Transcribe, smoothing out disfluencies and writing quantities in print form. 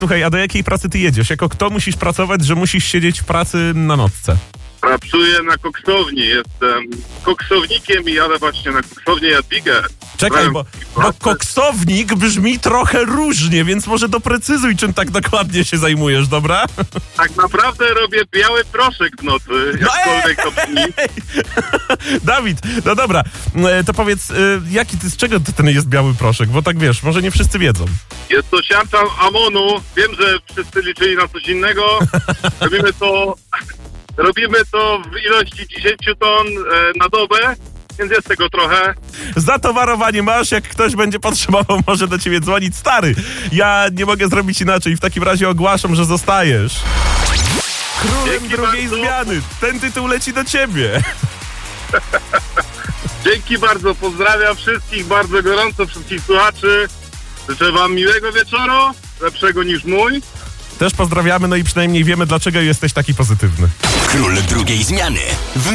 Słuchaj, a do jakiej pracy ty jedziesz? Jako kto musisz pracować, że musisz siedzieć w pracy na nocce? Pracuję na koksowni, jestem koksownikiem i jadę właśnie na koksownię Jadwigę. Czekaj, bo koksownik brzmi trochę różnie, więc może doprecyzuj, czym tak dokładnie się zajmujesz, dobra? Tak naprawdę robię biały proszek w nocy, jakkolwiek to brzmi. Dawid, no dobra, to powiedz, z czego ten jest biały proszek? Bo tak wiesz, może nie wszyscy wiedzą. Jest to siarcza amonu. Wiem, że wszyscy liczyli na coś innego. Robimy to w ilości 10 ton na dobę, więc jest tego trochę. Zatowarowanie masz, jak ktoś będzie potrzebował, może do ciebie dzwonić. Stary, ja nie mogę zrobić inaczej, w takim razie ogłaszam, że zostajesz królem Dzięki drugiej bardzo. zmiany. Ten tytuł leci do ciebie. Dzięki bardzo, pozdrawiam wszystkich bardzo gorąco, wszystkich słuchaczy. Życzę wam miłego wieczoru, lepszego niż mój. Też pozdrawiamy, no i przynajmniej wiemy, dlaczego jesteś taki pozytywny. Król drugiej zmiany.